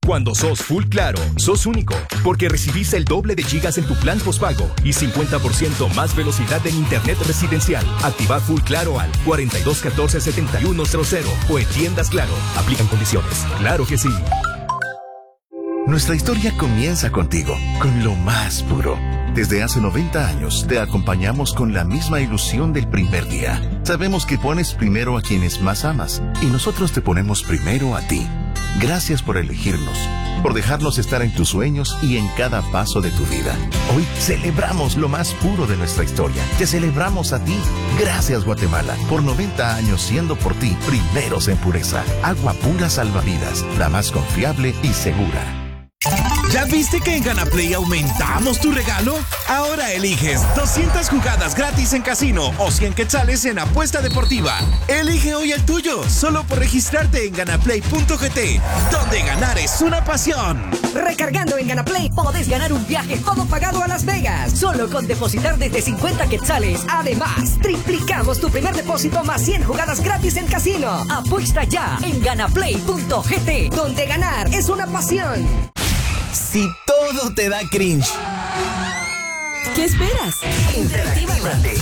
Cuando sos Full Claro, sos único, porque recibís el doble de gigas en tu plan postpago y 50% más velocidad en internet residencial. Activa Full Claro al 4214-7100 o en tiendas Claro. Aplican condiciones. Claro que sí. Nuestra historia comienza contigo, con lo más puro. Desde hace 90 años te acompañamos con la misma ilusión del primer día. Sabemos que pones primero a quienes más amas y nosotros te ponemos primero a ti. Gracias por elegirnos, por dejarnos estar en tus sueños y en cada paso de tu vida. Hoy celebramos lo más puro de nuestra historia. Te celebramos a ti. Gracias, Guatemala, por 90 años siendo por ti primeros en pureza. Agua pura salvavidas, la más confiable y segura. ¿Ya viste que en GanaPlay aumentamos tu regalo? Ahora eliges 200 jugadas gratis en casino o 100 quetzales en apuesta deportiva. Elige hoy el tuyo, solo por registrarte en ganaplay.gt, donde ganar es una pasión. Recargando en GanaPlay podés ganar un viaje todo pagado a Las Vegas, solo con depositar desde 50 quetzales. Además, triplicamos tu primer depósito más 100 jugadas gratis en casino. Apuesta ya en ganaplay.gt, donde ganar es una pasión. Si todo te da cringe, ¿qué esperas? Interactívate.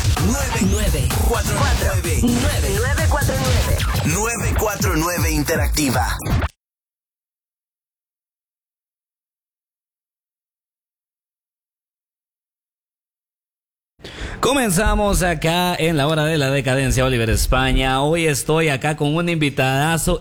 949 Interactiva. Comenzamos acá en la hora de la decadencia, Oliver España. Hoy estoy acá con un invitadazo.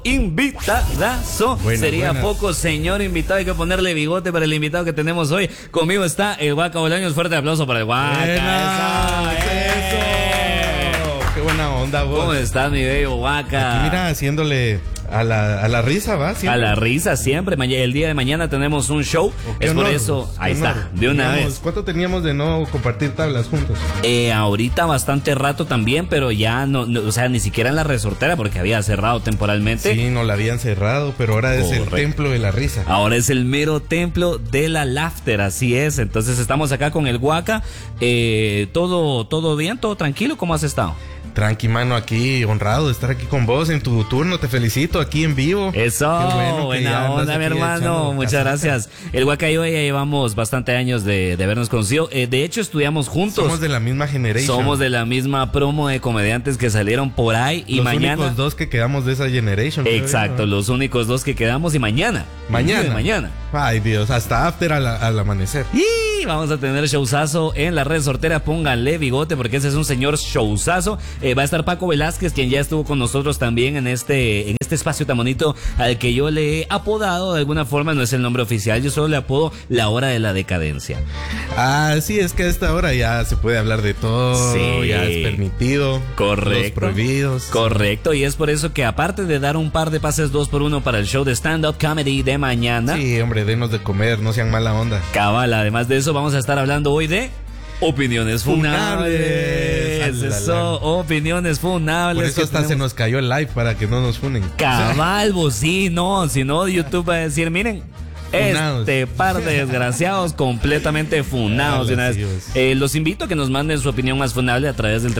Sería poco, señor invitado. Hay que ponerle bigote para el invitado que tenemos hoy. Conmigo está el Waka Bolaños. Fuerte aplauso para el Waka. Eso. Qué buena onda, vos. ¿Cómo estás, mi bello Waka? Aquí, mira, haciéndole a la risa, ¿va? Siempre. A la risa siempre. El día de mañana tenemos un show. Es honor, por eso, ahí está, de una vez. ¿Cuánto teníamos de no compartir tablas juntos? Ahorita bastante rato también, pero ya no, o sea, ni siquiera en la resortera porque había cerrado temporalmente. Sí, no la habían cerrado, pero ahora es el templo de la risa. Ahora es el mero templo de la laughter, así es. Entonces estamos acá con el Waka. ¿Todo bien? ¿Todo tranquilo? ¿Cómo has estado? Tranqui, mano, aquí honrado de estar aquí con vos en tu turno. Te felicito aquí en vivo. Eso, buena onda, mi hermano. Muchas gracias. El Waka y yo ya llevamos bastante años de habernos conocido. De hecho, estudiamos juntos. Somos de la misma generación. Somos de la misma promo de comediantes que salieron por ahí. Y mañana. Los únicos dos que quedamos de esa generation. Exacto, los únicos dos que quedamos. Y mañana. Mañana. Ay, Dios, hasta after al amanecer. Y vamos a tener showzazo en la red sortera. Pónganle bigote porque ese es un señor showzazo. Va a estar Paco Velázquez, quien ya estuvo con nosotros también en este espacio tan bonito al que yo le he apodado de alguna forma. No es el nombre oficial, yo solo le apodo la hora de la decadencia. Sí, es que a esta hora ya se puede hablar de todo. Sí, ya es permitido. Correcto. Los prohibidos. Correcto, y es por eso que aparte de dar un par de pases 2x1 para el show de stand-up comedy de mañana. Sí, hombre, denos de comer, no sean mala onda. Cabal, además de eso vamos a estar hablando hoy de opiniones funables. Eso, opiniones funables. Por eso hasta se nos cayó el live para que no nos funen. Cabal, vos sí, no, si no YouTube va a decir, miren, funados. Este par de desgraciados completamente funados de una vez. Los invito a que nos manden su opinión más funable a través del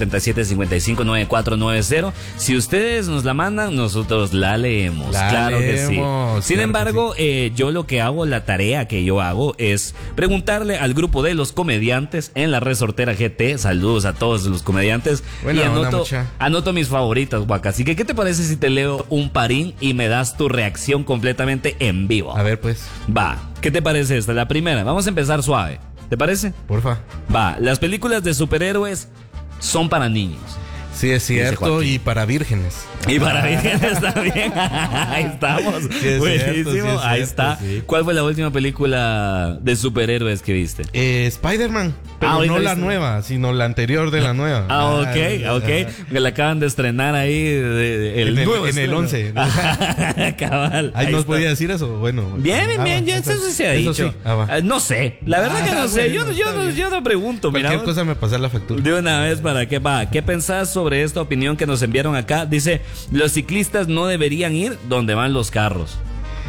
3755-9490. Si ustedes nos la mandan, nosotros la leemos. Claro que sí. Sin embargo, yo lo que hago, la tarea que yo hago es preguntarle al grupo de los comediantes en la resortera GT. Saludos a todos los comediantes. Buena y onda, anoto mis favoritas, Waka. Así que, ¿qué te parece si te leo un parín y me das tu reacción completamente en vivo? A ver, pues. Va, ¿qué te parece esta? La primera, vamos a empezar suave. ¿Te parece? Porfa. Va, las películas de superhéroes son para niños. Sí, es cierto, y para vírgenes. Y para vírgenes también. Ahí estamos. Sí, buenísimo. Cierto, ahí está. Sí. ¿Cuál fue la última película de superhéroes que viste? Spider-Man. Pero no la nueva, sino la anterior de la nueva. Ok. Que la acaban de estrenar ahí. En el 11. Cabal. Ahí nos podía decir eso. Bueno. Bien, ya eso se ha dicho. Sí. No sé. La verdad que no sé. Bueno, yo no pregunto. Cualquier cosa me pasa la factura. De una vez para qué va. ¿Qué pensás sobre esta opinión que nos enviaron acá? Dice, los ciclistas no deberían ir donde van los carros.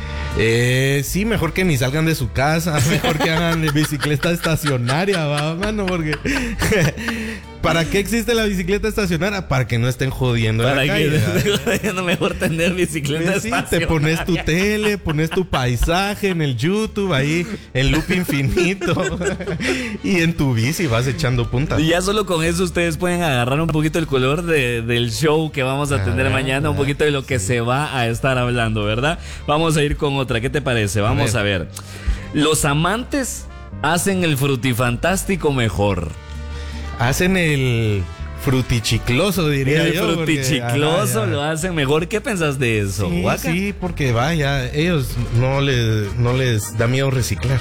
Sí, mejor que ni salgan de su casa, mejor que hagan bicicleta estacionaria, va, mano, porque ¿Para qué existe la bicicleta estacionaria? Para que no estén jodiendo en la calle. No, mejor tener bicicleta estacionaria. Te pones tu tele, pones tu paisaje en el YouTube, ahí en loop infinito. Y en tu bici vas echando punta. Y ya solo con eso ustedes pueden agarrar un poquito el color del show que vamos a tener mañana, un poquito de lo que se va a estar hablando, ¿verdad? Vamos a ir con otra. ¿Qué te parece? Vamos a ver. Los amantes hacen el frutifantástico mejor. Hacen el frutichicloso, diría yo. El frutichicloso lo hacen mejor. ¿Qué pensás de eso? Sí, porque vaya, ellos no les da miedo reciclar.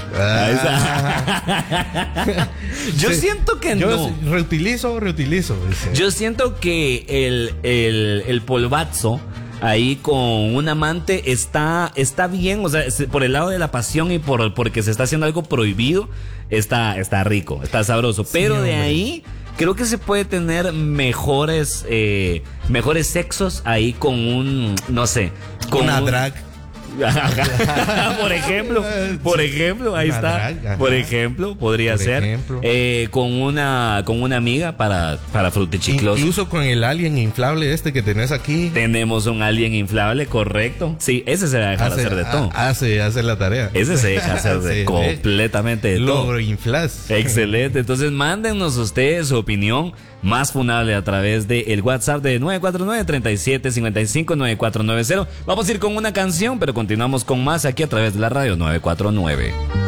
Yo siento que yo reutilizo. Yo siento que el polvazo ahí con un amante está bien, o sea, por el lado de la pasión y porque se está haciendo algo prohibido, está rico, está sabroso, pero de ahí creo que se puede tener mejores sexos ahí con un, no sé, con una drag. por ejemplo, ahí está. Por ejemplo, podría ser con una amiga para frutichiclos. Incluso con el alien inflable que tenés aquí. Tenemos un alien inflable, correcto. Sí, ese se va a dejar hacer de todo. Hace la tarea. Ese se deja hacer de completamente de todo. Lo inflas. Excelente. Entonces, mándenos ustedes su opinión más funable a través del WhatsApp de 949-3755-9490. Vamos a ir con una canción, pero continuamos con más aquí a través de la radio 949.